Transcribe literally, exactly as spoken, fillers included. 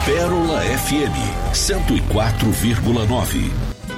Pérola F M cento e quatro vírgula nove.